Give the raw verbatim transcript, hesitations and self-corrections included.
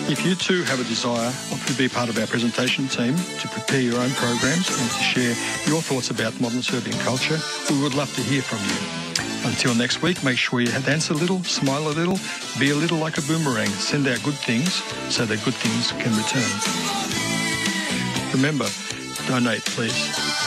If you too have a desire to be part of our presentation team, to prepare your own programs and to share your thoughts about modern Serbian culture, we would love to hear from you. Until next week, make sure you dance a little, smile a little, be a little like a boomerang. Send out good things so that good things can return. Remember, donate, please.